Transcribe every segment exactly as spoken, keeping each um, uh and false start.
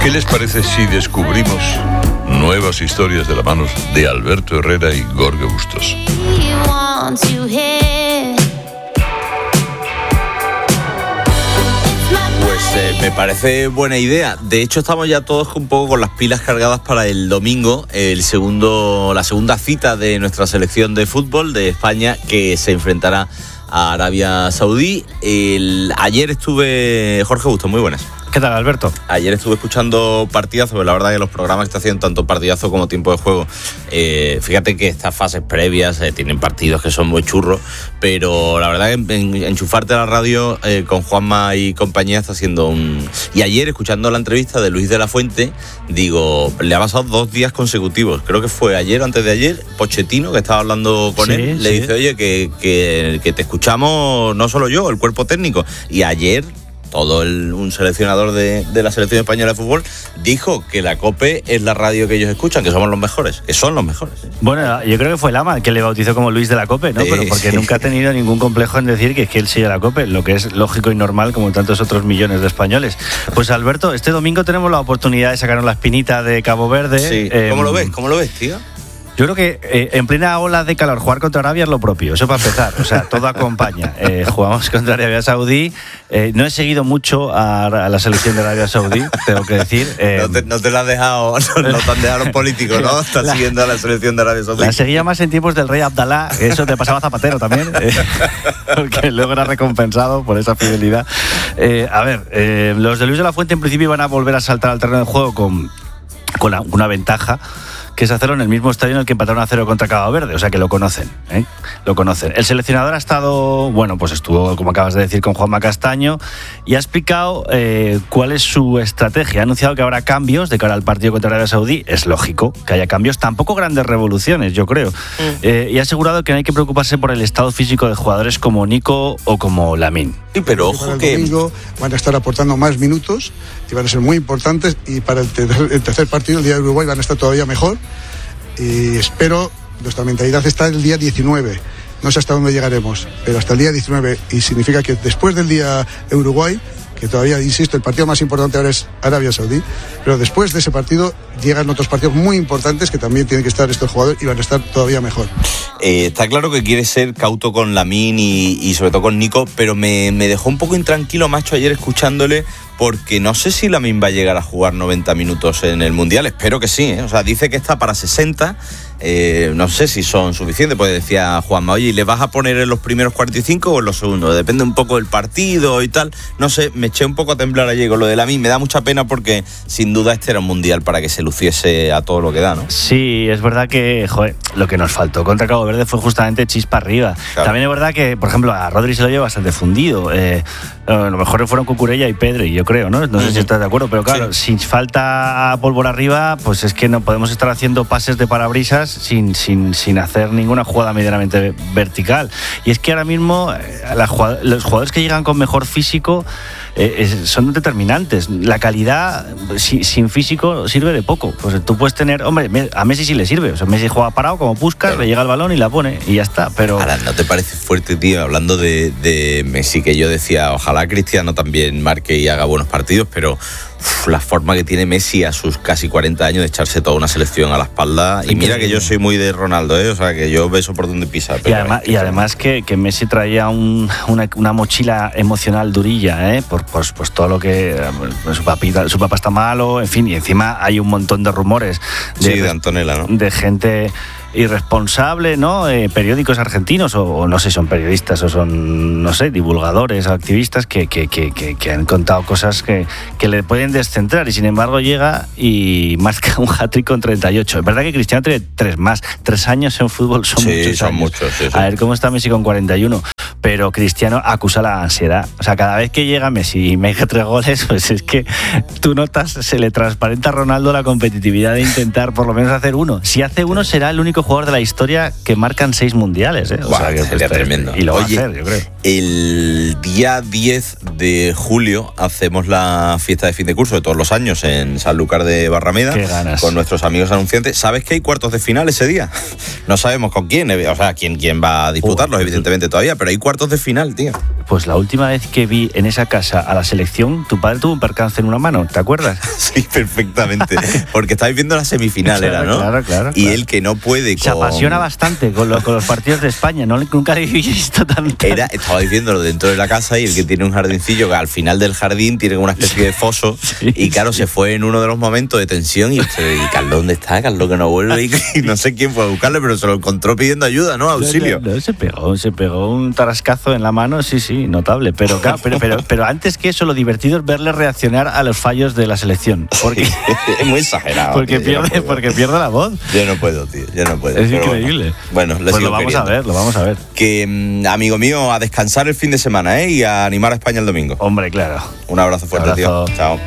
¿Qué les parece si descubrimos nuevas historias de la mano de Alberto Herrera y Jorge Bustos? Pues eh, me parece buena idea. De hecho, estamos ya todos un poco con las pilas cargadas para el domingo, el segundo, la segunda cita de nuestra selección de fútbol de España, que se enfrentará a Arabia Saudí. El, ayer estuve... Jorge Bustos, muy buenas. ¿Qué tal, Alberto? Ayer estuve escuchando Partidazo, pero la verdad que los programas que está haciendo tanto Partidazo como Tiempo de Juego, eh, fíjate que estas fases previas eh, tienen partidos que son muy churros, pero la verdad que en, en, enchufarte a la radio eh, con Juanma y compañía está haciendo un... Y ayer, escuchando la entrevista de Luis de la Fuente, digo, le ha pasado dos días consecutivos, creo que fue ayer o antes de ayer, Pochettino, que estaba hablando con sí, él, le sí. dice, oye, que, que, que te escuchamos no solo yo, el cuerpo técnico, y ayer... todo el, un seleccionador de, de la selección española de fútbol dijo que la COPE es la radio que ellos escuchan, que somos los mejores, que son los mejores. Bueno, yo creo que fue Lama el que le bautizó como Luis de la COPE, ¿no? Sí, pero porque sí. nunca ha tenido ningún complejo en decir que es que él sigue la COPE, lo que es lógico y normal como tantos otros millones de españoles. Pues Alberto, este domingo tenemos la oportunidad de sacarnos la espinita de Cabo Verde. Sí. Eh, ¿Cómo lo ves? ¿Cómo lo ves, tío? Yo creo que eh, en plena ola de calor jugar contra Arabia es lo propio, eso para empezar, o sea, todo acompaña. Eh, jugamos contra Arabia Saudí, eh, no he seguido mucho a, a la selección de Arabia Saudí, tengo que decir. Eh, no, te, no te la has dejado, no, no te han dejado político, ¿no? Estás la, siguiendo a la selección de Arabia Saudí. La seguía más en tiempos del rey Abdalá, eso te pasaba Zapatero también, eh, porque luego era recompensado por esa fidelidad. Eh, a ver, eh, los de Luis de la Fuente en principio van a volver a saltar al terreno de juego con, con la, una ventaja, que es hacerlo en el mismo estadio en el que empataron a cero contra Cabo Verde, o sea que lo conocen, ¿eh? Lo conocen. El seleccionador ha estado, bueno, pues estuvo, como acabas de decir, con Juanma Castaño y ha explicado eh, cuál es su estrategia. Ha anunciado que habrá cambios de cara al partido contra Arabia Saudí. Es lógico que haya cambios, tampoco grandes revoluciones, yo creo. Mm. Eh, y ha asegurado que no hay que preocuparse por el estado físico de jugadores como Nico o como Lamine. Sí, pero ojo para que... el domingo van a estar aportando más minutos y van a ser muy importantes, y para el tercer, el tercer partido, el día de Uruguay, van a estar todavía mejor. Y espero, nuestra mentalidad está el día diecinueve, no sé hasta dónde llegaremos, pero hasta el día diecinueve, y significa que después del día de Uruguay, que todavía, insisto, el partido más importante ahora es Arabia Saudí, pero después de ese partido llegan otros partidos muy importantes que también tienen que estar estos jugadores y van a estar todavía mejor. Eh, está claro que quiere ser cauto con Lamine y, y sobre todo con Nico, pero me, me dejó un poco intranquilo, macho, ayer escuchándole, porque no sé si Lamine va a llegar a jugar noventa minutos en el Mundial, espero que sí, ¿eh? O sea, dice que está para sesenta, eh, no sé si son suficientes, pues decía Juanma, oye, ¿le vas a poner en los primeros cuarenta y cinco o en los segundos? Depende un poco del partido y tal, no sé, me eché un poco a temblar ayer con lo de Lamine, me da mucha pena porque sin duda este era un Mundial para que se luciese a todo lo que da, ¿no? Sí, es verdad que, joder, lo que nos faltó contra Cabo Verde fue justamente chispa arriba. Claro. También es verdad que, por ejemplo, a Rodri se lo lleva bastante fundido, eh, a lo mejor fueron Cucurella y Pedri, yo creo, ¿no? No sé uh-huh. si estás de acuerdo, pero claro, sí. si falta pólvora arriba, pues es que no podemos estar haciendo pases de parabrisas sin, sin, sin hacer ninguna jugada medianamente vertical. Y es que ahora mismo la, los jugadores que llegan con mejor físico eh, es, son determinantes. La calidad si, sin físico sirve de poco. Pues tú puedes tener, hombre, a Messi sí le sirve. O sea, Messi juega parado como Puskás, claro. le llega el balón y la pone y ya está. Pero ahora, ¿no te parece fuerte, tío? Hablando de, de Messi, que yo decía, ojalá Cristiano también marque y haga buenos partidos, pero uf, la forma que tiene Messi a sus casi cuarenta años de echarse toda una selección a la espalda. Sí, y mira que, que yo soy muy de Ronaldo, ¿eh? O sea, que yo beso por donde pisa. Pero y además, y además que, que Messi traía un, una, una mochila emocional durilla, ¿eh? Por pues, pues todo lo que pues, su, papita, su papá está malo, en fin, y encima hay un montón de rumores de, sí, de Antonella, ¿no? De gente irresponsable, ¿no? Eh, periódicos argentinos, o, o no sé, son periodistas o son, no sé, divulgadores o activistas que, que, que, que, que han contado cosas que, que le pueden descentrar, y sin embargo llega y marca un hat-trick con treinta y ocho. Es verdad que Cristiano tiene tres más. Tres años en fútbol son sí, muchos son años. Muchos, sí, sí. A ver cómo está Messi con cuarenta y uno. Pero Cristiano acusa la ansiedad. O sea, cada vez que llega Messi y mete tres goles, pues es que tú notas, se le transparenta a Ronaldo la competitividad de intentar por lo menos hacer uno. Si hace uno, será el único único jugador de la historia que marcan seis mundiales, ¿eh? O Buah, sea, que sería pues, tremendo. Y lo Oye, va a hacer, yo creo. El día diez de julio hacemos la fiesta de fin de curso de todos los años en Sanlúcar de Barrameda. Qué ganas. Con nuestros amigos anunciantes. ¿Sabes que hay cuartos de final ese día? No sabemos con quién, o sea, quién, quién va a disputarlos, evidentemente todavía, pero hay cuartos de final, tío. Pues la última vez que vi en esa casa a la selección, tu padre tuvo un percance en una mano, ¿te acuerdas? Sí, perfectamente. Porque estáis viendo la semifinal, Claro, era, ¿no? claro, claro, Y claro. él que no puede con... Se apasiona bastante con, lo- con los partidos de España, ¿no? Nunca le he visto tan... tan- Era, estaba viéndolo dentro de la casa y el que tiene un jardincillo que al final del jardín tiene como una especie de foso Sí, y claro, sí. se fue en uno de los momentos de tensión y, usted, y Carlos, ¿dónde está? Carlos que no vuelve y, y no sé quién fue a buscarle, pero se lo encontró pidiendo ayuda, ¿no? Auxilio. No, no, se pegó, se pegó un tarascazo en la mano, sí, sí, notable. Pero, claro, pero, pero, pero antes que eso, lo divertido es verle reaccionar a los fallos de la selección. Porque, Es muy exagerado. porque, tío, yo no pierde, puedo. porque pierde la voz. Yo no puedo, tío, yo no puedo. Es pero increíble. Bueno, bueno le Pues sigo lo vamos queriendo. a ver, lo vamos a ver. Que, mm, amigo mío, a descansar el fin de semana, ¿eh? Y a animar a España el domingo. Hombre, claro. Un abrazo fuerte, Abrazo. tío. Chao.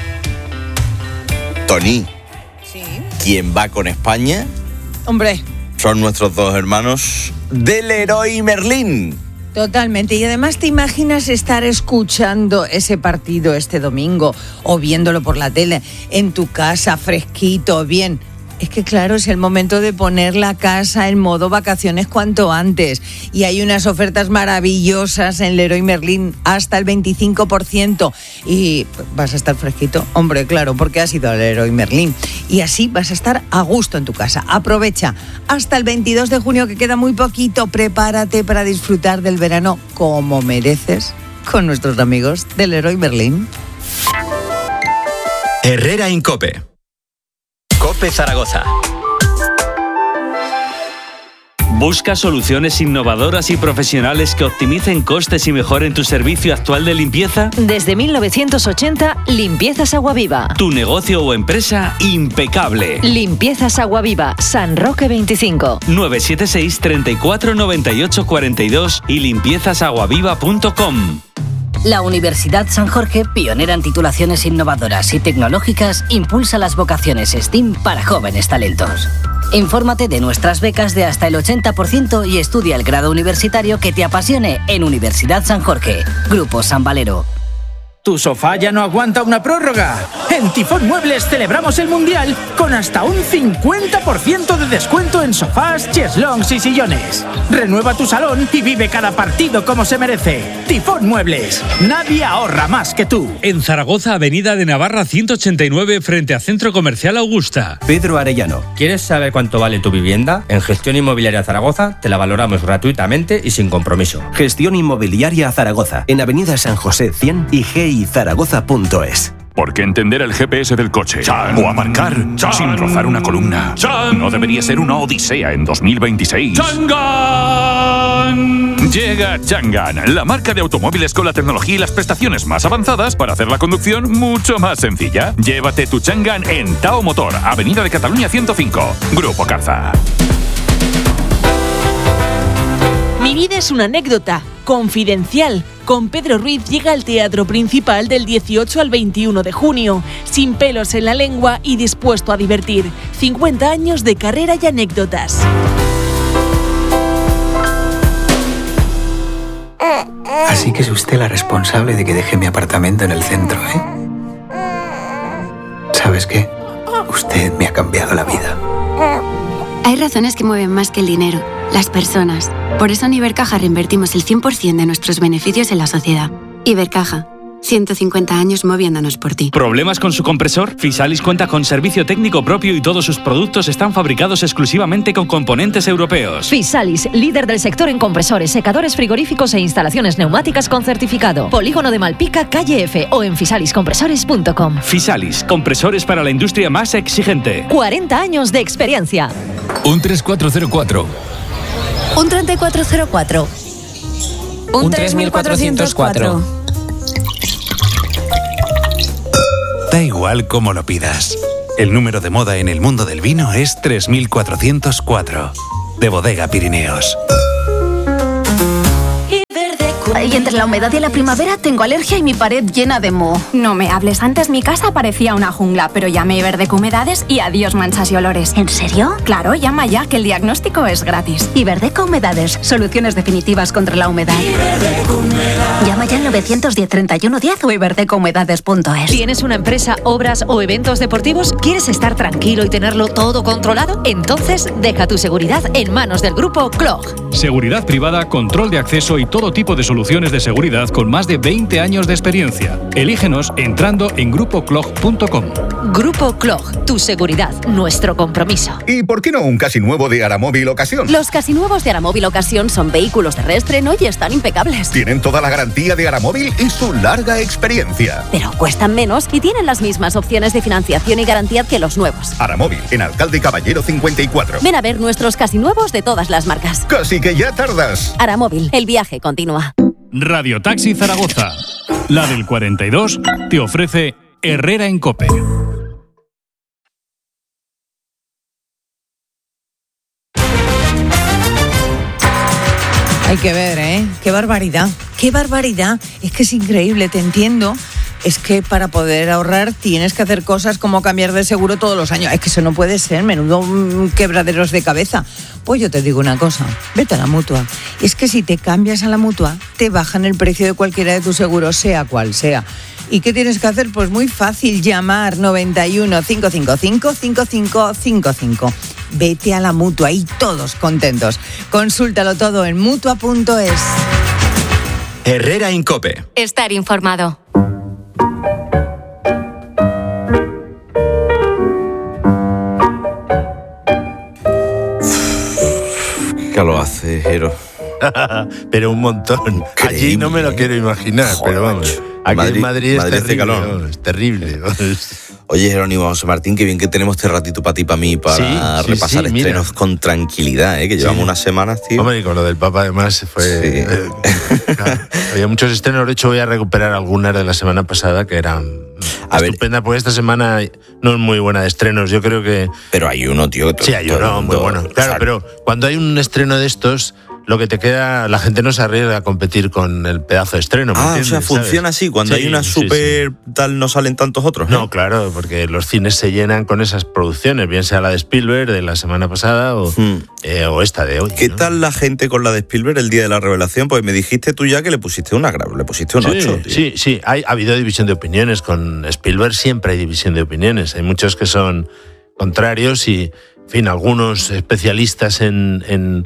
Tony, Sí. ¿quién va con España? Hombre, Son nuestros dos hermanos del Leroy Merlin. totalmente. Y además, ¿te imaginas estar escuchando ese partido este domingo o viéndolo por la tele en tu casa, fresquito, bien? Es que claro, es el momento de poner la casa en modo vacaciones cuanto antes. Y hay unas ofertas maravillosas en Leroy Merlin, hasta el veinticinco por ciento. Y vas a estar fresquito, hombre, claro, porque has ido al Leroy Merlin. Y así vas a estar a gusto en tu casa. Aprovecha hasta el veintidós de junio, que queda muy poquito. Prepárate para disfrutar del verano como mereces con nuestros amigos del Leroy Merlin. Herrera Incope. Cope Zaragoza. ¿Buscas soluciones innovadoras y profesionales que optimicen costes y mejoren tu servicio actual de limpieza? Desde mil novecientos ochenta, Limpiezas Aguaviva. ¿Tu negocio o empresa impecable? Limpiezas Aguaviva, San Roque veinticinco. nueve siete seis, treinta y cuatro, noventa y ocho, cuarenta y dos y limpiezas aguaviva punto com. La Universidad San Jorge, pionera en titulaciones innovadoras y tecnológicas, impulsa las vocaciones STEAM para jóvenes talentos. Infórmate de nuestras becas de hasta el ochenta por ciento y estudia el grado universitario que te apasione en Universidad San Jorge. Grupo San Valero. ¿Tu sofá ya no aguanta una prórroga? En Tifón Muebles celebramos el Mundial con hasta un cincuenta por ciento de descuento en sofás, cheslongs y sillones. Renueva tu salón y vive cada partido como se merece. Tifón Muebles. Nadie ahorra más que tú. En Zaragoza, Avenida de Navarra ciento ochenta y nueve, frente a Centro Comercial Augusta. Pedro Arellano. ¿Quieres saber cuánto vale tu vivienda? En Gestión Inmobiliaria Zaragoza te la valoramos gratuitamente y sin compromiso. Gestión Inmobiliaria Zaragoza, en Avenida San José cien y g i zaragoza punto es. Porque entender el G P S del coche Chan. o aparcar Chan. sin rozar una columna Chan. no debería ser una odisea en dos mil veintiséis. ¡Changan! Llega Changan, la marca de automóviles con la tecnología y las prestaciones más avanzadas para hacer la conducción mucho más sencilla. Llévate tu Changan en Tao Motor, Avenida de Cataluña ciento cinco. Grupo Carza. Mi vida es una anécdota. Confidencial. Con Pedro Ruiz llega al Teatro Principal del dieciocho al veintiuno de junio. Sin pelos en la lengua y dispuesto a divertir. cincuenta años de carrera y anécdotas. Así que es usted la responsable de que deje mi apartamento en el centro, ¿eh? ¿Sabes qué? Usted me ha cambiado la vida. Hay razones que mueven más que el dinero, las personas. Por eso en Ibercaja reinvertimos el cien por ciento de nuestros beneficios en la sociedad. Ibercaja, ciento cincuenta años moviéndonos por ti. ¿Problemas con su compresor? Fisalis cuenta con servicio técnico propio y todos sus productos están fabricados exclusivamente con componentes europeos. Fisalis, líder del sector en compresores, secadores frigoríficos e instalaciones neumáticas con certificado. Polígono de Malpica, calle F o en fisalis compresores punto com. Fisalis, compresores para la industria más exigente. cuarenta años de experiencia. Un tres cuatro cero cuatro. Un treinta y cuatro cero cuatro. Un tres mil cuatrocientos cuatro. Da igual cómo lo pidas. El número de moda en el mundo del vino es tres mil cuatrocientos cuatro. De Bodega Pirineos. Iberdeco Y entre la humedad y la primavera tengo alergia y mi pared llena de moho. No me hables, antes mi casa parecía una jungla, pero llamé a Iberdeco Humedades y adiós manchas y olores. ¿En serio? Claro, llama ya, que el diagnóstico es gratis. Iberdeco Humedades, soluciones definitivas contra la humedad. Llama ya al nueve uno cero, treinta y uno diez o iberdeco humedades punto es. ¿Tienes una empresa, obras o eventos deportivos? ¿Quieres estar tranquilo y tenerlo todo controlado? Entonces, deja tu seguridad en manos del grupo Clog. Seguridad privada, control de acceso y todo tipo de soluciones de seguridad con más de veinte años de experiencia. Elígenos entrando en grupo clog punto com. Grupo Clog, tu seguridad, nuestro compromiso. ¿Y por qué no un casi nuevo de Aramóvil Ocasión? Los casi nuevos de Aramóvil Ocasión son vehículos de reestreno y están impecables. Tienen toda la garantía de Aramóvil y su larga experiencia. Pero cuestan menos y tienen las mismas opciones de financiación y garantía que los nuevos. Aramóvil, en Alcalde Caballero cincuenta y cuatro. Ven a ver nuestros casi nuevos de todas las marcas. Casi que ya tardas. Aramóvil, el viaje continúa. Radio Taxi Zaragoza, la del cuarenta y dos, te ofrece Herrera en COPE. Hay que ver, ¿eh? Qué barbaridad, qué barbaridad. Es que es increíble, te entiendo. Es que para poder ahorrar tienes que hacer cosas como cambiar de seguro todos los años. Es que eso no puede ser, menudo quebraderos de cabeza. Pues yo te digo una cosa, vete a la Mutua. Es que si te cambias a la Mutua, te bajan el precio de cualquiera de tus seguros, sea cual sea. ¿Y qué tienes que hacer? Pues muy fácil, llamar noventa y uno, cinco cinco cinco, cinco cinco cinco cinco. Vete a la Mutua y todos contentos. Consúltalo todo en mutua punto es. Herrera en COPE. Estar informado. ¿Qué lo hace, Jero? Pero un montón. Allí no me lo quiero imaginar, joder, pero vamos. Aquí Madrid, en Madrid es Madrid terrible, calor. No, es terrible. Oye, Jerónimo, José Martín, qué bien que tenemos este ratito para ti, para mí, para sí, sí, repasar sí, estrenos mira. Con tranquilidad, ¿eh? Que llevamos sí. unas semanas, tío. Hombre, y con lo del Papa además fue... Sí. Eh, claro, había muchos estrenos, de hecho voy a recuperar algunas de la semana pasada que eran a estupendas, porque esta semana no es muy buena de estrenos, yo creo que... Pero hay uno, tío. Todo, sí, hay uno muy bueno. Claro, o sea, pero cuando hay un estreno de estos... Lo que te queda, la gente no se arriesga a competir con el pedazo de estreno. Ah, o sea, funciona ¿sabes? Así. Cuando sí, hay una super sí, sí. tal, no salen tantos otros. No, ¿eh? Claro, porque los cines se llenan con esas producciones, bien sea la de Spielberg de la semana pasada o, hmm. eh, o esta de hoy. ¿Qué ¿no? tal la gente con la de Spielberg el día de la revelación? Pues me dijiste tú ya que le pusiste una grave, le pusiste un sí, ocho. Tío. Sí, sí, hay, ha habido división de opiniones. Con Spielberg siempre hay división de opiniones. Hay muchos que son contrarios y, en fin, algunos especialistas en... en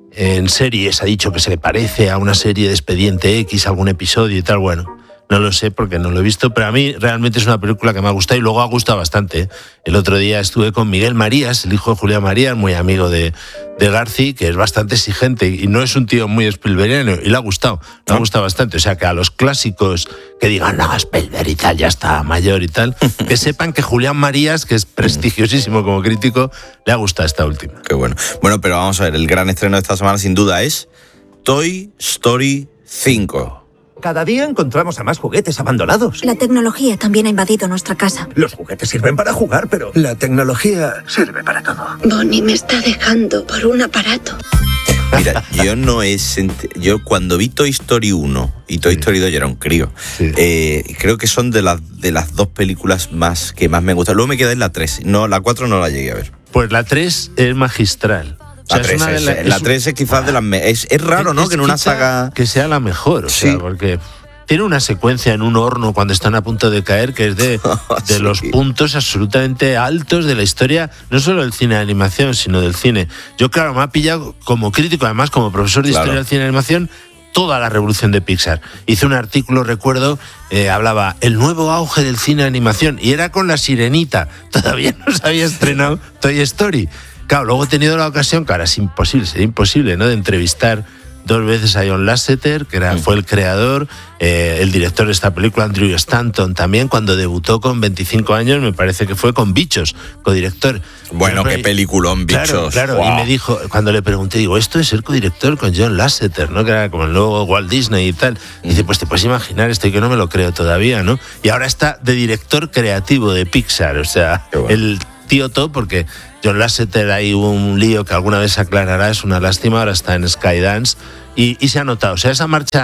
en series ha dicho que se le parece a una serie de Expediente X, algún episodio y tal, bueno, no lo sé porque no lo he visto, pero a mí realmente es una película que me ha gustado y luego ha gustado bastante. El otro día estuve con Miguel Marías, el hijo de Julián Marías, muy amigo de, de Garci, que es bastante exigente y no es un tío muy Spielbergiano y le ha gustado, le ha gustado bastante. O sea, que a los clásicos que digan, no, Spielberg y tal, ya está mayor y tal, que sepan que Julián Marías, que es prestigiosísimo como crítico, le ha gustado esta última. Qué bueno. Bueno, pero vamos a ver, el gran estreno de esta semana sin duda es Toy Story cinco. Cada día encontramos a más juguetes abandonados. La tecnología también ha invadido nuestra casa. Los juguetes sirven para jugar, pero la tecnología sirve para todo. Bonnie me está dejando por un aparato. Mira, yo no he senti- yo cuando vi Toy Story uno y Toy sí. Story dos, yo era un crío. Sí. Eh, creo que son de las de las dos películas más que más me gustan. Luego me quedé en la tres. No, la cuatro no la llegué a ver. Pues la tres es magistral. O sea, la tres es, es, la, la tres es quizás de las me- es, es raro, ¿no? Es que en una saga que sea la mejor, o sí. sea, porque tiene una secuencia en un horno cuando están a punto de caer que es de, de sí. los puntos absolutamente altos de la historia, no solo del cine de animación, sino del cine. Yo, claro, me ha pillado como crítico, además como profesor de claro. historia del cine de animación, toda la revolución de Pixar. Hice un artículo, recuerdo, eh, hablaba el nuevo auge del cine de animación y era con La Sirenita. Todavía no se había estrenado Toy Story. Claro, luego he tenido la ocasión, que ahora es imposible, sería imposible, ¿no?, de entrevistar dos veces a John Lasseter, que era, fue el creador, eh, el director de esta película, Andrew Stanton, también cuando debutó con veinticinco años, me parece que fue con Bichos, codirector. Bueno, qué peliculón, Bichos. Claro, claro. Wow. Y me dijo, cuando le pregunté, digo, esto es ser codirector con John Lasseter, ¿no?, que era como el nuevo Walt Disney y tal. Y dice, pues te puedes imaginar, esto y que no me lo creo todavía, ¿no? Y ahora está de director creativo de Pixar, o sea, bueno. el tío top, porque John Lasseter, hay un lío que alguna vez se aclarará, es una lástima, ahora está en Skydance y, y se ha notado, o sea, esa marcha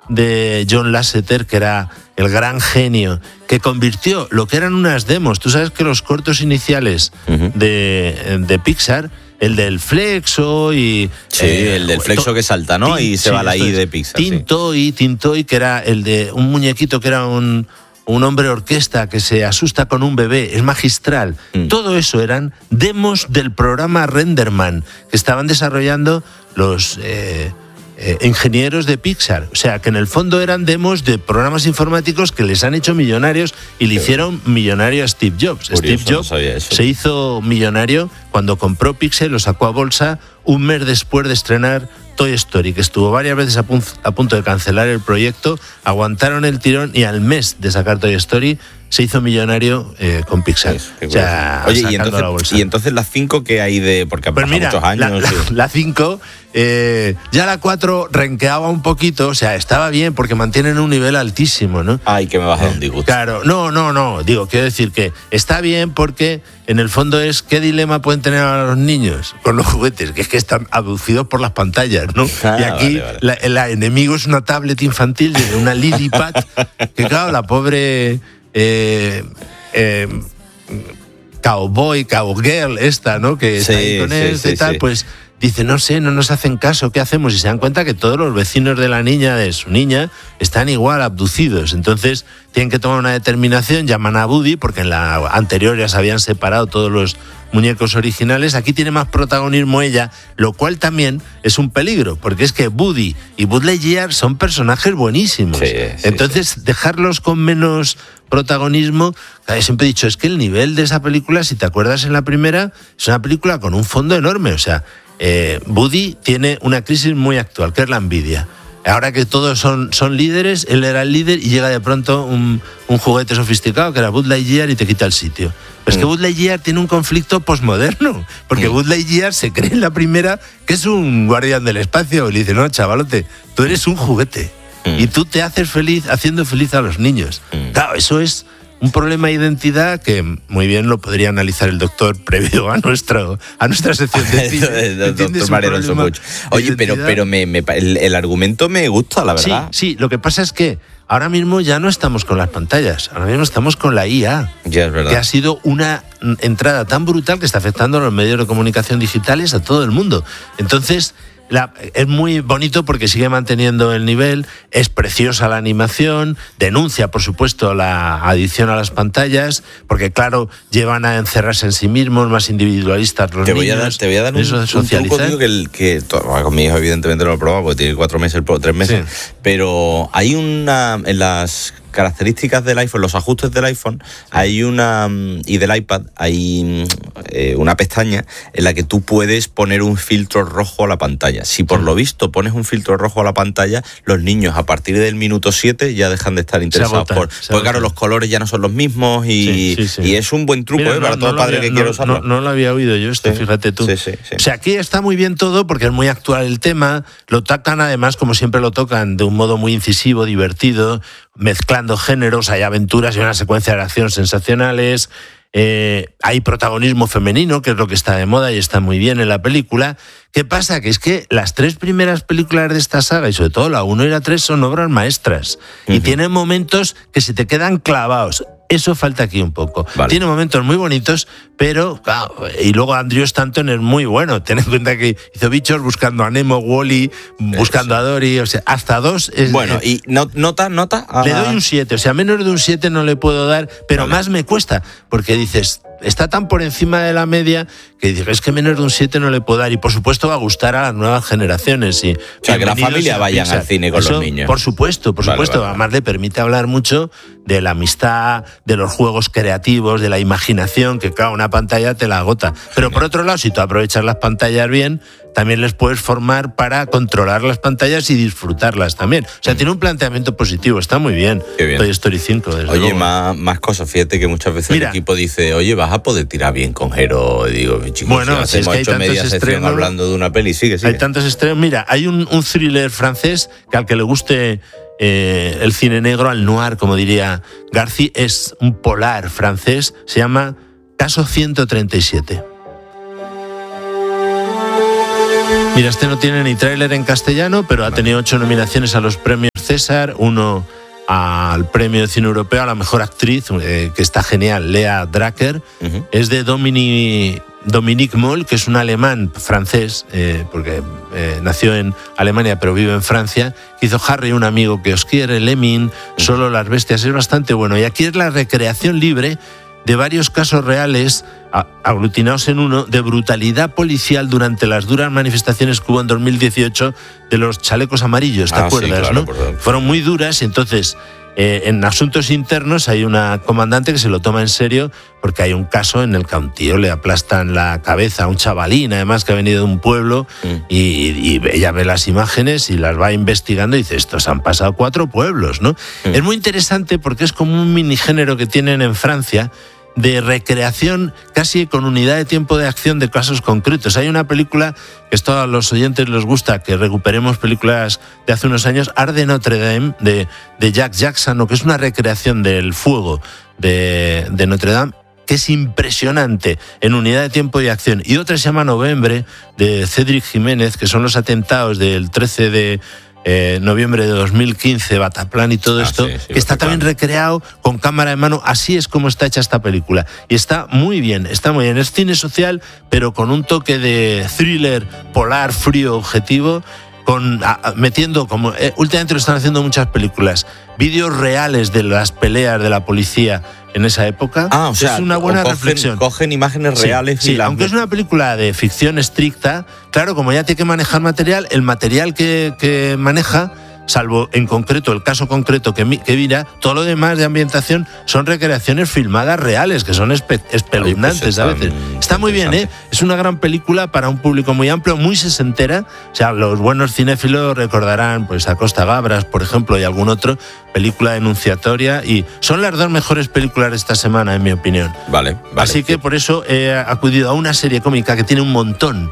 de John Lasseter, que era el gran genio, que convirtió lo que eran unas demos. Tú sabes que los cortos iniciales uh-huh. de, de Pixar, el del Flexo y... Sí, eh, el del Flexo to, que salta, ¿no? Tin, y se sí, va la I de Pixar. Tintoy, sí. Tintoy, que era el de un muñequito que era un, un hombre orquesta que se asusta con un bebé, es magistral. Mm. Todo eso eran demos del programa Renderman, que estaban desarrollando los... Eh, Eh, ingenieros de Pixar, o sea que en el fondo eran demos de programas informáticos que les han hecho millonarios y le hicieron millonario a Steve Jobs. Curioso, Steve Jobs no sabía eso. Se hizo millonario cuando compró Pixar, lo sacó a bolsa un mes después de estrenar Toy Story, que estuvo varias veces a, pun- a punto de cancelar el proyecto, aguantaron el tirón y al mes de sacar Toy Story se hizo millonario eh, con Pixar. Sí, o sea, oye, y entonces, y entonces las cinco que hay de... Porque han pues pasado mira, muchos años. La cinco, eh, ya la cuatro renqueaba un poquito, o sea, estaba bien porque mantienen un nivel altísimo, ¿no? Ay, que me vas a dar un disgusto. Claro, no, no, no, digo, quiero decir que está bien porque en el fondo es qué dilema pueden tener ahora los niños con los juguetes, que es que están abducidos por las pantallas, ¿no? Ah, y aquí vale, vale. La, la enemigo es una tablet infantil de una Lilipad, que claro, la pobre... Eh, eh, cowboy, cowgirl esta, ¿no? Que está sí, ahí con él sí, y tal, sí. Pues dice, no sé, no nos hacen caso, ¿qué hacemos? Y se dan cuenta que todos los vecinos de la niña, de su niña, están igual abducidos. Entonces tienen que tomar una determinación, llaman a Woody, porque en la anterior ya se habían separado todos los muñecos originales. Aquí tiene más protagonismo ella, lo cual también es un peligro, porque es que Woody y Buzz Lightyear son personajes buenísimos. Sí, sí, Entonces, sí. dejarlos con menos protagonismo, siempre he dicho, es que el nivel de esa película, si te acuerdas en la primera, es una película con un fondo enorme, o sea, eh, Woody tiene una crisis muy actual, que es la envidia. Ahora que todos son, son líderes, él era el líder y llega de pronto un, un juguete sofisticado que era Buzz Lightyear y te quita el sitio. Pero es que Buzz Lightyear tiene un conflicto posmoderno, porque Buzz Lightyear se cree en la primera que es un guardián del espacio y le dice, no, chavalote, tú eres un juguete y tú te haces feliz haciendo feliz a los niños. Claro, eso es un problema de identidad que muy bien lo podría analizar el doctor previo a nuestra, a nuestra sección de cine. Doctor Mariano Sopuch. Oye, pero, pero me, me, el, el argumento me gusta, la verdad. Sí, sí, lo que pasa es que ahora mismo ya no estamos con las pantallas, ahora mismo estamos con la I A, ya es verdad. Que ha sido una entrada tan brutal que está afectando a los medios de comunicación digitales a todo el mundo. Entonces... La, es muy bonito porque sigue manteniendo el nivel, es preciosa la animación, denuncia por supuesto la adicción a las pantallas, porque claro, llevan a encerrarse en sí mismos, más individualistas los te niños. Voy a dar, te voy a dar un, un truco, tío, que, el, que con mi hijo evidentemente no lo he probado porque tiene cuatro meses, tres meses, sí. Pero hay una, en las características del iPhone, los ajustes del iPhone, hay una, y del iPad, hay eh, una pestaña en la que tú puedes poner un filtro rojo a la pantalla. Si por lo visto pones un filtro rojo a la pantalla, los niños a partir del minuto siete ya dejan de estar interesados. Por, porque claro, los colores ya no son los mismos y, sí, sí, sí. y es un buen truco. Mira, eh, para no, todo no padre había, que no, quiera usarlo. No, no lo había oído yo esto, sí, fíjate tú. Sí, sí, sí. O sea, aquí está muy bien todo porque es muy actual el tema, lo tocan además como siempre lo tocan, de un modo muy incisivo, divertido, mezclando géneros, hay aventuras y una secuencia de acción sensacionales, eh, hay protagonismo femenino, que es lo que está de moda y está muy bien en la película. ¿Qué pasa? Que es que las tres primeras películas de esta saga, y sobre todo la uno y la tres, son obras maestras, uh-huh. y tienen momentos que se te quedan clavados. Eso falta aquí un poco. Vale. Tiene momentos muy bonitos, pero claro, y luego Andrew Stanton es muy bueno. Ten en cuenta que hizo Bichos buscando a Nemo, Wall-E, buscando Eso. a Dory, o sea, hasta dos. Es, bueno, y no, nota, nota. Le doy un siete, o sea, menos de un siete no le puedo dar, pero vale. más me cuesta, porque dices, está tan por encima de la media que dices, es que menos de un siete no le puedo dar, y por supuesto va a gustar a las nuevas generaciones. Y, o sea, que la familia vayan al cine con Eso, los niños. Por supuesto, por vale, supuesto. Vale, Además vale. le permite hablar mucho de la amistad, de los juegos creativos, de la imaginación, que claro, una pantalla te la agota. Pero por otro lado, si tú aprovechas las pantallas bien, también les puedes formar para controlar las pantallas y disfrutarlas también. O sea, mm. tiene un planteamiento positivo, está muy bien. Qué bien. Toy Story cinco, desde Oye, luego. más, más cosas, fíjate que muchas veces Mira, el equipo dice, oye, vas a poder tirar bien con Jero. Y digo, chicos, bueno, si si es hemos que hay hecho media tantos sección estrenos, hablando de una peli, sigue, sigue. Hay tantos estrenos. Mira, hay un, un thriller francés que al que le guste eh, el cine negro, al noir, como diría Garci, es un polar francés, se llama Caso ciento treinta y siete. Mira, este no tiene ni tráiler en castellano, pero ha tenido ocho nominaciones a los premios César, uno al premio de cine europeo a la mejor actriz, eh, que está genial, Lea Drucker. Uh-huh. Es de Dominique, Dominique Moll, que es un alemán francés, eh, porque eh, nació en Alemania pero vive en Francia, que hizo Harry, un amigo que os quiere, Lemming, uh-huh. Solo las bestias, es bastante bueno. Y aquí es la recreación libre de varios casos reales aglutinados en uno de brutalidad policial durante las duras manifestaciones que hubo en dos mil dieciocho de los chalecos amarillos, ¿te ah, acuerdas? Sí, claro, ¿no? Fueron muy duras y entonces eh, en asuntos internos hay una comandante que se lo toma en serio porque hay un caso en el que a un tío le aplastan la cabeza a un chavalín, además que ha venido de un pueblo mm. y, y ella ve las imágenes y las va investigando y dice, estos han pasado cuatro pueblos, ¿no? Mm. Es muy interesante porque es como un minigénero que tienen en Francia de recreación casi con unidad de tiempo de acción de casos concretos. Hay una película que esto a los oyentes les gusta, que recuperemos películas de hace unos años, Art de Notre Dame, de, de Jack Jackson, que es una recreación del fuego de, de Notre Dame, que es impresionante en unidad de tiempo y acción. Y otra se llama Novembre, de Cédric Jiménez, que son los atentados del trece de Eh, noviembre de dos mil quince, Bataclan y todo ah, esto, sí, sí, que está Bataclan. También recreado con cámara de mano. Así es como está hecha esta película. Y está muy bien, está muy bien. Es cine social, pero con un toque de thriller polar, frío, objetivo, con a, metiendo, como eh, últimamente lo están haciendo muchas películas, vídeos reales de las peleas de la policía en esa época. Ah, o sea, es una buena cogen, reflexión. Cogen imágenes sí, reales. Sí, y las... aunque es una película de ficción estricta, claro, como ya tiene que manejar material, el material que, que maneja, salvo en concreto el caso concreto que, que mira, todo lo demás de ambientación son recreaciones filmadas reales, que son espe espeluznantes pues a veces. Está muy bien, ¿eh? Es una gran película para un público muy amplio, muy sesentera. O sea, los buenos cinéfilos recordarán pues a Costa Gabras, por ejemplo, y algún otro, película denunciatoria, y son las dos mejores películas de esta semana, en mi opinión. Vale, vale. Así que por eso he acudido a una serie cómica que tiene un montón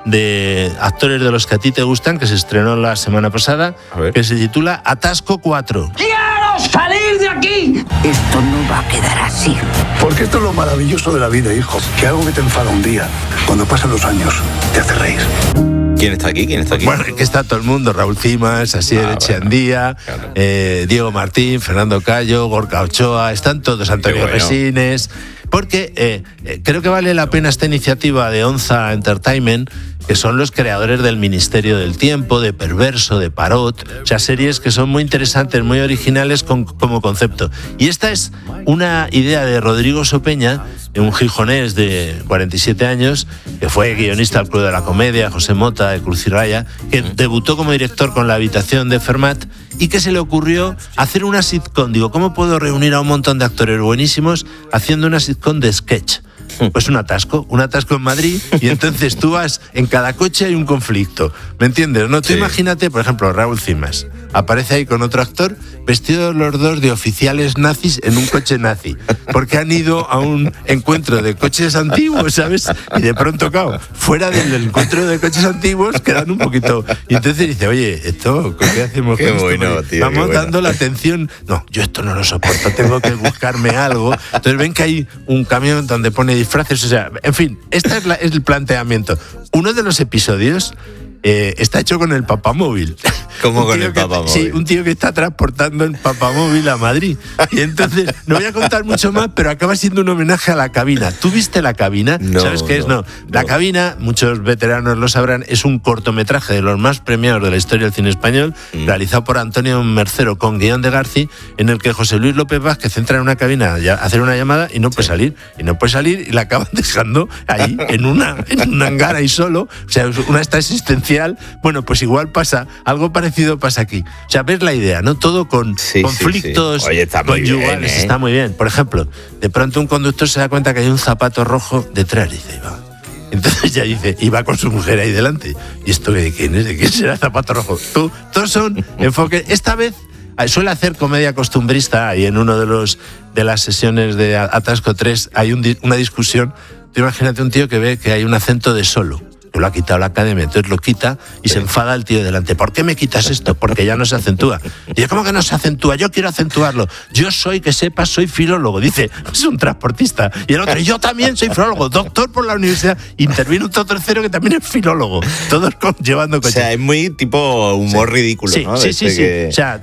de actores de los que a ti te gustan, que se estrenó la semana pasada, que se titula Atasco cuatro. ¡Quiero salir de aquí! Esto no va a quedar así. Porque esto es lo maravilloso de la vida, hijo. Que algo que te enfada un día, cuando pasan los años, te hace reír. ¿Quién está aquí? ¿Quién está aquí? Bueno, que está todo el mundo, Raúl Cimas, Asier ah, Echeandía, bueno, claro. eh, Diego Martín, Fernando Cayo, Gorka Ochoa, están todos, Antonio bueno. Resines, porque eh, eh, creo que vale la pena esta iniciativa de Onza Entertainment, que son los creadores del Ministerio del Tiempo, de Perverso, de Parot, o sea, series que son muy interesantes, muy originales con, como concepto. Y esta es una idea de Rodrigo Sopeña, un gijonés de cuarenta y siete años, que fue guionista del Club de la Comedia, José Mota, de Cruz y Raya, que debutó como director con La Habitación de Fermat y que se le ocurrió hacer una sitcom. Digo, ¿cómo puedo reunir a un montón de actores buenísimos haciendo una sitcom de sketch? Pues un atasco, un atasco en Madrid, y entonces tú vas, en cada coche hay un conflicto, ¿me entiendes? No, tú sí. Imagínate, por ejemplo, Raúl Cimas aparece ahí con otro actor, vestidos los dos de oficiales nazis en un coche nazi, porque han ido a un encuentro de coches antiguos, ¿sabes? Y de pronto, claro, fuera del encuentro de coches antiguos quedan un poquito, y entonces dice, oye, esto, ¿qué hacemos qué con bueno, esto? Tío, Vamos bueno. dando la atención, no, yo esto no lo soporto, tengo que buscarme algo. Entonces ven que hay un camión donde pone disfraces, o sea, en fin, este es, la, es el planteamiento. Uno de los episodios eh, está hecho con el papamóvil. ¿Cómo con el que, papamóvil? Sí, un tío que está transportando el papamóvil a Madrid. Y entonces, no voy a contar mucho más, pero acaba siendo un homenaje a La Cabina. ¿Tú viste La Cabina? No, ¿Sabes qué no, es? No. La no. Cabina, muchos veteranos lo sabrán, es un cortometraje de los más premiados de la historia del cine español, mm. realizado por Antonio Mercero con guión de Garci, en el que José Luis López Vázquez entra en una cabina a hacer una llamada y no puede sí. salir. Y no puede salir y la acaban dejando ahí, en, una, en un hangar ahí solo. O sea, una esta existencial. Bueno, pues igual pasa, algo parecido pasa aquí. O sea, ves la idea, ¿no? Todo con sí, conflictos sí, sí. Oye, está muy conyugales, bien, ¿eh? Está muy bien. Por ejemplo, de pronto un conductor se da cuenta que hay un zapato rojo detrás, dice, va. Entonces ya dice, y va con su mujer ahí delante. ¿Y esto de quién es? ¿De quién será el zapato rojo? Tú, todos son enfoques. Esta vez suele hacer comedia costumbrista y en uno de los de las sesiones de Atasco tres hay un, una discusión. Tú imagínate un tío que ve que hay un acento de solo. Lo ha quitado la academia, entonces lo quita y sí. se enfada el tío delante. ¿Por qué me quitas esto? Porque ya no se acentúa. Y yo, ¿cómo que no se acentúa? Yo quiero acentuarlo. Yo soy, que sepas, soy filólogo. Dice, es un transportista. Y el otro, yo también soy filólogo, doctor por la universidad. Interviene un tercero que también es filólogo. Todos con, llevando coches. O sea, es muy tipo humor sí. ridículo, sí, ¿no? Sí, sí, este sí. que... O sea, eh,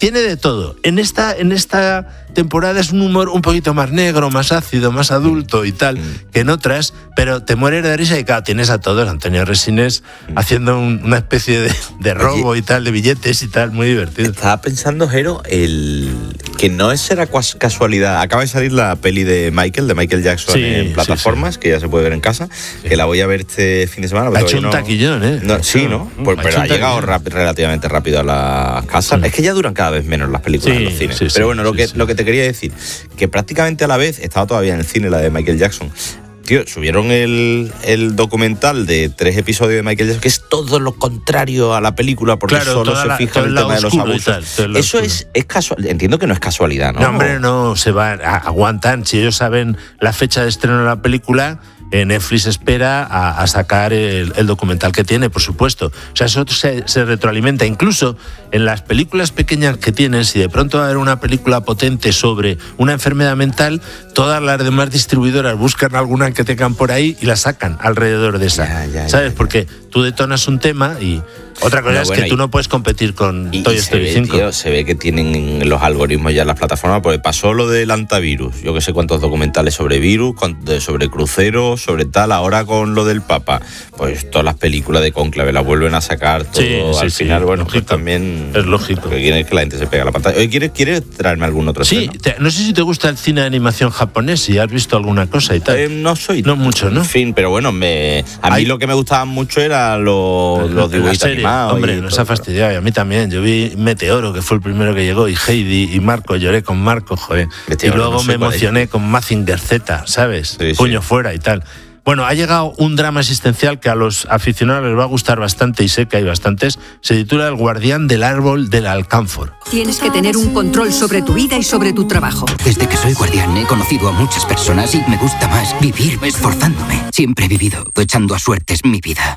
tiene de todo. En esta, en esta temporada es un humor un poquito más negro, más ácido, más adulto y tal, que en otras, pero te mueres de risa y claro, tienes a todos. Antonio Resines haciendo un, una especie de, de robo Oye, y tal, de billetes y tal, muy divertido. Estaba pensando, Jero, el que no es será casualidad. Acaba de salir la peli de Michael, de Michael Jackson sí, en plataformas, sí, sí. que ya se puede ver en casa, sí. que la voy a ver este fin de semana. Ha hecho un no, taquillón, ¿eh? No, sí, ¿no? Pues, pero ha, ha llegado rap, relativamente rápido a las casas. Sí. Es que ya duran cada vez menos las películas sí, en los cines. Sí, pero bueno, sí, lo, que, sí. lo que te quería decir, que prácticamente a la vez, estaba todavía en el cine la de Michael Jackson. Tío, subieron el, el documental de tres episodios de Michael Jackson, que es todo lo contrario a la película, porque claro, solo se la, fija en el tema de los abusos. Tal, Eso es, es casual. Entiendo que no es casualidad, ¿no? No, hombre, no, se van, aguantan. Si ellos saben la fecha de estreno de la película, Netflix espera a, a sacar el, el documental que tiene, por supuesto. O sea, eso se, se retroalimenta. Incluso en las películas pequeñas que tienen, si de pronto va a haber una película potente sobre una enfermedad mental, todas las demás distribuidoras buscan alguna que tengan por ahí y la sacan alrededor de esa. Ya, ya, ¿sabes? Ya, ya. Porque tú detonas un tema y otra cosa no, es bueno, que tú no puedes competir con y, Toy y Story ve, cinco. Tío, se ve que tienen los algoritmos ya en las plataformas, porque pasó lo del antivirus. Yo que sé cuántos documentales sobre virus, sobre cruceros, sobre tal. Ahora con lo del Papa, pues todas las películas de Cónclave las vuelven a sacar todo. Sí, al sí, final, sí, bueno, pues también es lógico. Porque quiere que la gente se pega a la pantalla. Oye, ¿quieres, ¿quieres traerme algún otro Sí, te, no sé si te gusta el cine de animación japonés, si has visto alguna cosa y tal. Eh, no soy. No mucho, ¿no? En fin, pero bueno, me, a mí Hay... lo que me gustaba mucho era los, los dibujos animados. Hombre, nos ha fastidiado, y a mí también. Yo vi Meteoro, que fue el primero que llegó, y Heidi, y Marco, lloré con Marco, joder. Meteoro, y luego no me emocioné con Mazinger Z, ¿sabes? Sí, Puño sí. fuera y tal. Bueno, ha llegado un drama existencial que a los aficionados les va a gustar bastante, y sé que hay bastantes. Se titula El guardián del árbol del alcánfor. Tienes que tener un control sobre tu vida y sobre tu trabajo. Desde que soy guardián he conocido a muchas personas y me gusta más vivir esforzándome. Siempre he vivido echando a suertes mi vida.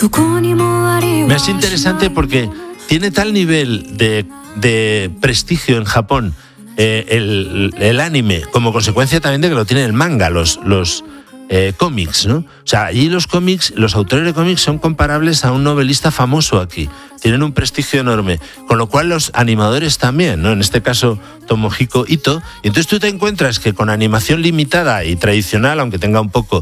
Me es interesante porque tiene tal nivel de, de prestigio en Japón eh, el, el anime, como consecuencia también de que lo tiene el manga, los... los Eh, cómics, ¿no? O sea, allí los cómics, los autores de cómics son comparables a un novelista famoso aquí. Tienen un prestigio enorme. Con lo cual los animadores también, ¿no? En este caso, Tomohiko Ito. Y entonces tú te encuentras que con animación limitada y tradicional, aunque tenga un poco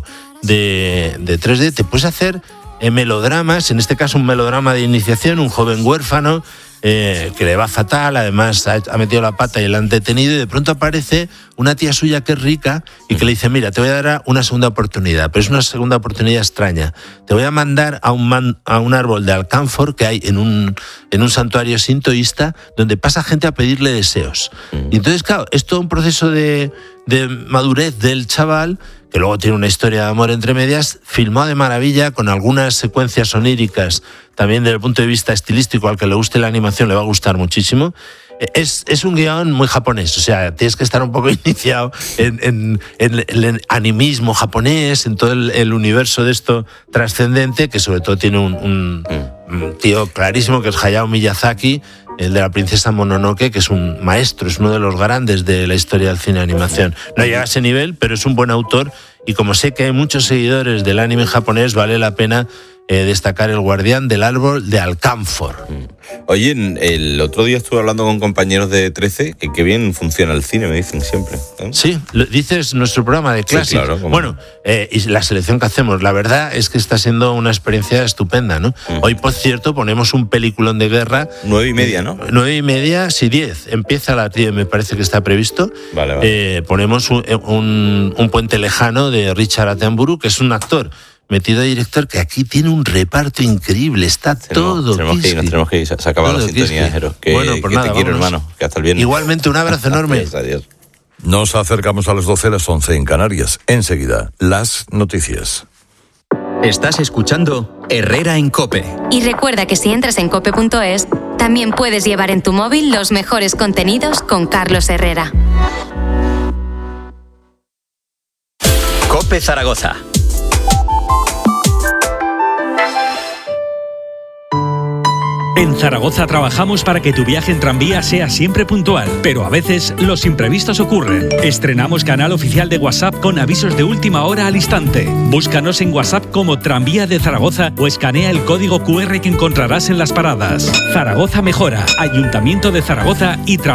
de, de tres D, te puedes hacer eh, melodramas, en este caso un melodrama de iniciación, un joven huérfano, Eh, que le va fatal, además ha, ha metido la pata y la han detenido, y de pronto aparece una tía suya que es rica y que le dice, mira, te voy a dar una segunda oportunidad, pero es una segunda oportunidad extraña. Te voy a mandar a un, man, a un árbol de alcánfor que hay en un, en un santuario sintoísta donde pasa gente a pedirle deseos. Y entonces, claro, es todo un proceso de, de madurez del chaval, que luego tiene una historia de amor entre medias, filmado de maravilla, con algunas secuencias oníricas, también desde el punto de vista estilístico. Al que le guste la animación le va a gustar muchísimo. Es, es un guión muy japonés, o sea, tienes que estar un poco iniciado en, en, en el animismo japonés, en todo el, el universo de esto trascendente, que sobre todo tiene un, un, un tío clarísimo, que es Hayao Miyazaki, el de la princesa Mononoke, que es un maestro, es uno de los grandes de la historia del cine de animación. No llega a ese nivel, pero es un buen autor, y como sé que hay muchos seguidores del anime japonés, vale la pena Eh, destacar El guardián del árbol de alcánfor. Oye, el otro día estuve hablando con compañeros de trece, que qué bien funciona el cine, me dicen siempre, ¿eh? Sí, lo dices nuestro programa de clásicos. Sí, claro, bueno, eh, y la selección que hacemos, la verdad es que está siendo una experiencia estupenda, ¿no? Uh-huh. Hoy, por cierto, ponemos un peliculón de guerra. Nueve y media, ¿no? Nueve y media, sí, diez. Empieza a las diez, me parece que está previsto. Vale, vale. Eh, ponemos un, un, un puente lejano de Richard Attenborough, que es un actor metido de director que aquí tiene un reparto increíble, está tenemos, todo tenemos que ir, nos tenemos que ir, se ha acabado la sintonía, Jero, que, bueno, pues que nada, te quiero, vámonos. hermano, que hasta el viernes. Igualmente, un abrazo enorme. Adiós, adiós. Nos acercamos a las doce, las once en Canarias. Enseguida, las noticias. Estás escuchando Herrera en COPE. Y recuerda que si entras en cope punto es, también puedes llevar en tu móvil los mejores contenidos con Carlos Herrera. COPE Zaragoza. En Zaragoza trabajamos para que tu viaje en tranvía sea siempre puntual, pero a veces los imprevistos ocurren. Estrenamos canal oficial de WhatsApp con avisos de última hora al instante. Búscanos en WhatsApp como Tranvía de Zaragoza o escanea el código cu erre que encontrarás en las paradas. Zaragoza mejora, Ayuntamiento de Zaragoza y Tranvía.